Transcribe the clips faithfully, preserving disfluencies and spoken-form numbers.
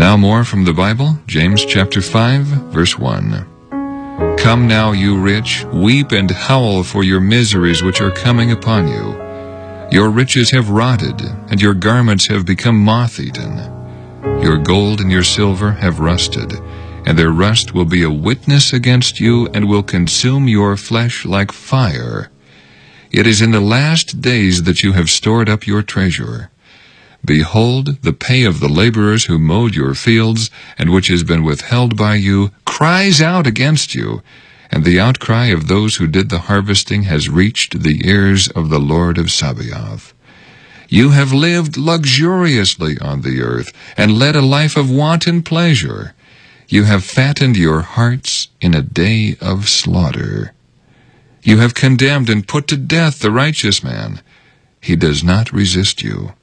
Now more from the Bible, James chapter five, verse one. Come now, you rich, weep and howl for your miseries which are coming upon you. Your riches have rotted, and your garments have become moth-eaten. Your gold and your silver have rusted, and their rust will be a witness against you, and will consume your flesh like fire. It is in the last days that you have stored up your treasure. Behold, the pay of the laborers who mowed your fields, and which has been withheld by you, cries out against you, and the outcry of those who did the harvesting has reached the ears of the Lord of Sabaoth. You have lived luxuriously on the earth, and led a life of wanton pleasure. You have fattened your hearts in a day of slaughter. You have condemned and put to death the righteous man. He does not resist you.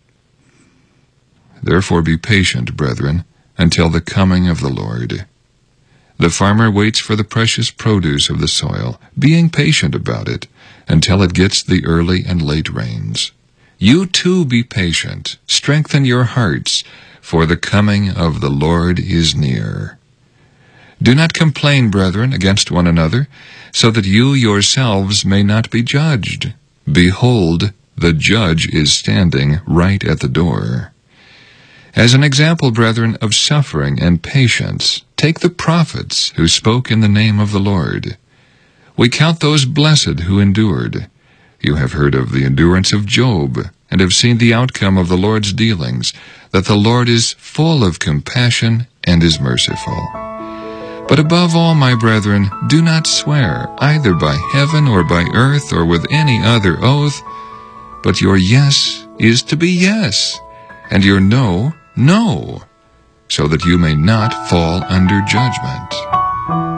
Therefore be patient, brethren, until the coming of the Lord. The farmer waits for the precious produce of the soil, being patient about it, until it gets the early and late rains. You too be patient, strengthen your hearts, for the coming of the Lord is near. Do not complain, brethren, against one another, so that you yourselves may not be judged. Behold, the judge is standing right at the door. As an example, brethren, of suffering and patience, take the prophets who spoke in the name of the Lord. We count those blessed who endured. You have heard of the endurance of Job, and have seen the outcome of the Lord's dealings, that the Lord is full of compassion and is merciful. But above all, my brethren, do not swear, either by heaven or by earth or with any other oath, but your yes is to be yes, and your no, no, so that you may not fall under judgment.